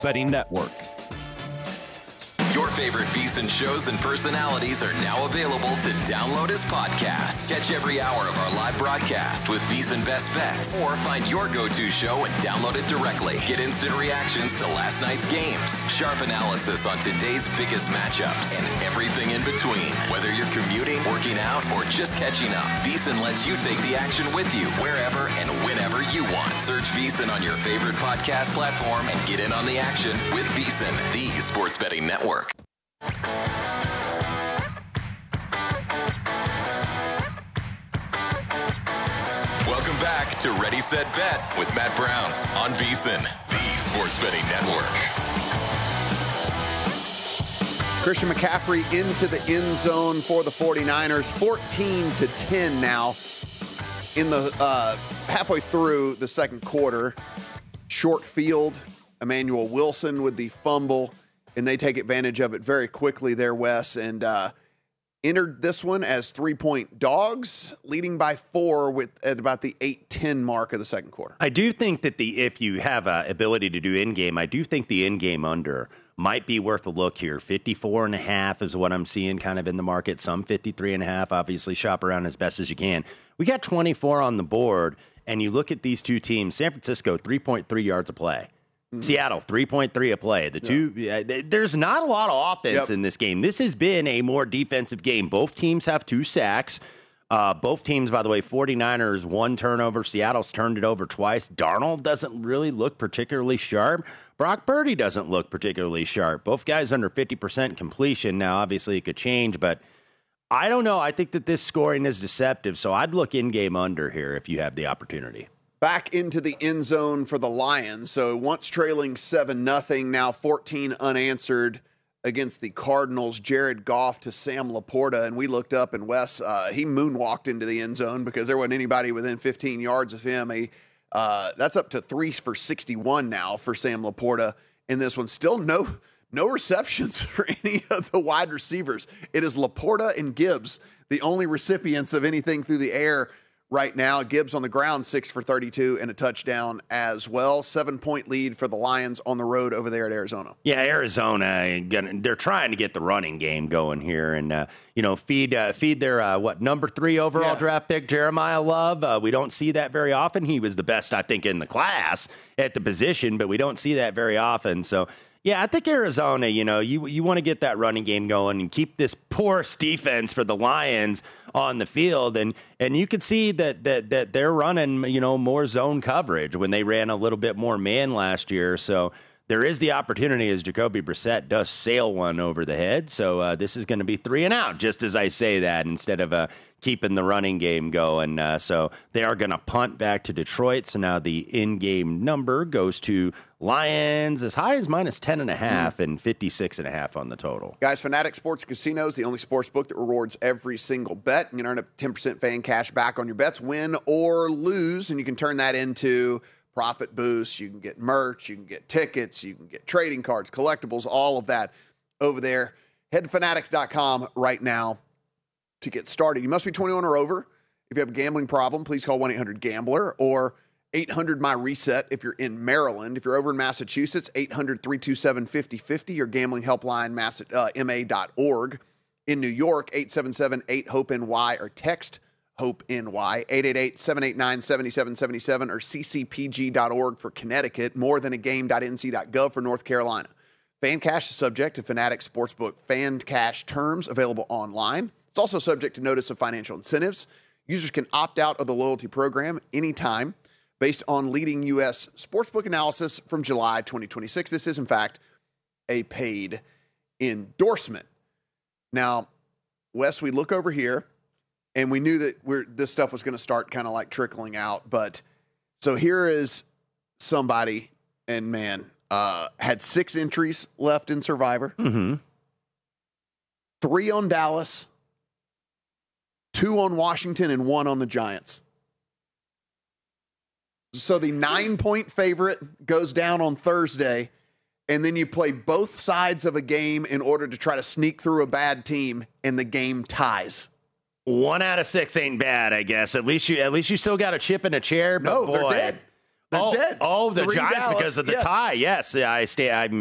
Betting Network. Your favorite VSiN shows and personalities are now available to download as podcasts. Catch every hour of our live broadcast with VSiN Best Bets, or find your go-to show and download it directly. Get instant reactions to last night's games, sharp analysis on today's biggest matchups, and everything in between. Whether you're commuting, working out, or just catching up, VSiN lets you take the action with you wherever and whenever you want. Search VSiN on your favorite podcast platform and get in on the action with VSiN, the Sports Betting Network. Welcome back to Ready, Set, Bet with Matt Brown on VSiN, the Sports Betting Network. Christian McCaffrey into the end zone for the 49ers, 14-10 now in the halfway through the second quarter. Short field, Emmanuel Wilson with the fumble, and they take advantage of it very quickly there, Wes, and entered this one as 3-point dogs, leading by 4 at about the 8-10 mark of the second quarter. I do think that if you have ability to do in-game, I do think the in-game under might be worth a look here. 54.5 is what I'm seeing kind of in the market. Some 53.5. Obviously, shop around as best as you can. We got 24 on the board, and you look at these two teams. San Francisco, 3.3 yards a play. Seattle, 3.3 a play. There's not a lot of offense in this game. This has been a more defensive game. Both teams have 2 sacks. Both teams, by the way, 49ers, 1 turnover. Seattle's turned it over twice. Darnold doesn't really look particularly sharp. Brock Purdy doesn't look particularly sharp. Both guys under 50% completion. Now, obviously, it could change, but I don't know. I think that this scoring is deceptive, so I'd look in-game under here if you have the opportunity. Back into the end zone for the Lions. So once trailing 7-0, now 14 unanswered against the Cardinals. Jared Goff to Sam Laporta. And we looked up, and Wes, he moonwalked into the end zone because there wasn't anybody within 15 yards of him. That's up to 3 for 61 now for Sam Laporta in this one. Still no receptions for any of the wide receivers. It is Laporta and Gibbs, the only recipients of anything through the air right now. Gibbs on the ground, 6 for 32 and a touchdown as well. 7-point lead for the Lions on the road over there at Arizona. Yeah, Arizona, they're trying to get the running game going here and, feed their, number 3 overall draft pick, Jeremiah Love. We don't see that very often. He was the best, I think, in the class at the position, but we don't see that very often. So, yeah, I think Arizona, you want to get that running game going and keep this porous defense for the Lions on the field. And you can see that they're running, more zone coverage when they ran a little bit more man last year. So there is the opportunity as Jacoby Brissett does sail one over the head. So this is going to be 3 and out, just as I say that, instead of keeping the running game going. So they are going to punt back to Detroit. So now the in-game number goes to Lions as high as minus 10.5 and 56.5 on the total. Guys, Fanatics Sports Casinos, the only sports book that rewards every single bet. You can earn up 10% fan cash back on your bets, win or lose, and you can turn that into profit boosts. You can get merch, you can get tickets, you can get trading cards, collectibles, all of that over there. Head to fanatics.com right now to get started. You must be 21 or over. If you have a gambling problem, please call 1-800-GAMBLER or 800-MY-RESET if you're in Maryland. If you're over in Massachusetts, 800-327-5050 or gambling helpline ma.org. In New York, 877-8-HOPE-NY or text HOPE-NY, 888-789-7777 or ccpg.org for Connecticut, morethanagame.nc.gov for North Carolina. Fan Cash is subject to Fanatics Sportsbook Fan Cash terms available online. It's also subject to notice of financial incentives. Users can opt out of the loyalty program anytime based on leading U.S. sportsbook analysis from July 2026. This is, in fact, a paid endorsement. Now, Wes, we look over here, and we knew that this stuff was going to start kind of like trickling out. But so here is somebody, and man, had 6 entries left in Survivor. 3 on Dallas, 2 on Washington, and 1 on the Giants. So the 9-point favorite goes down on Thursday, and then you play both sides of a game in order to try to sneak through a bad team, and the game ties. 1 out of 6 ain't bad, I guess. At least you still got a chip in a chair. But no, boy, they're dead. They're dead. Oh, the 3 Giants Dallas. because of the Yes. tie. Yes,